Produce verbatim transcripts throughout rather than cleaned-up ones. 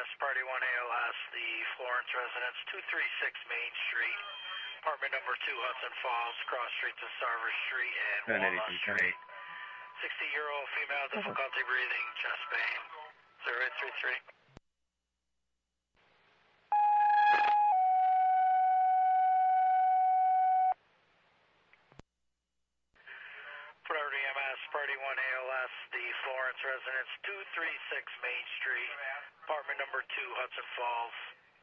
S, Party one A L S, the Florence residence, two three six Main Street, apartment number two, Hudson Falls, cross street to Sarver Street and Walnut Street. sixty-year-old female, difficulty breathing, chest pain, zero eight three three. Priority M S, Party one A L S, the Florence residence, two three six Main Street, apartment number two, Hudson Falls,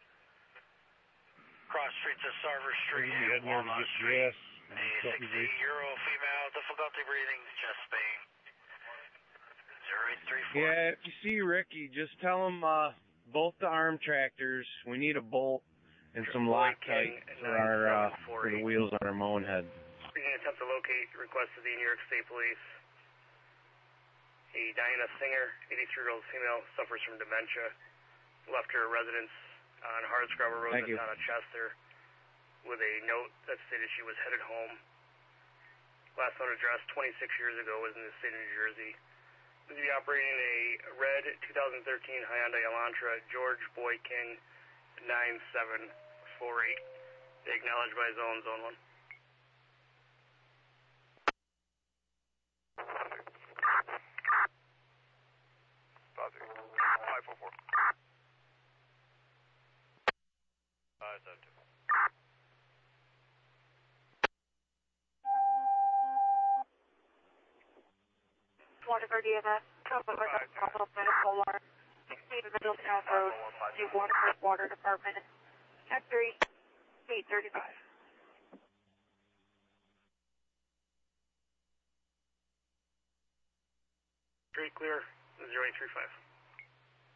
cross street to Sarver Street and Walnut Street. A sixty-year-old female, difficulty breathing, chest pain, zero eight three four. Yeah, if you see Ricky, just tell him uh, both the arm tractors, we need a bolt and some Loctite for, our, uh, for the wheels on our mowing head. We can attempt to locate request of the New York State Police. A Diana Singer, eighty-three-year-old female, suffers from dementia. Left her residence on Hardscrabber Road in the town of Chester with a note that stated she was headed home. Last known address twenty-six years ago was in the state of New Jersey. We'll be operating a red two thousand thirteen Hyundai Elantra George Boy King nine seven four eight. They acknowledged by zone, zone one. five four four. five seven two. Waterford E M S, Copa Medical Medical sixteen Middletown Road, New Waterford Water Department, F three, eight thirty-five. Straight clear, zero eight three five.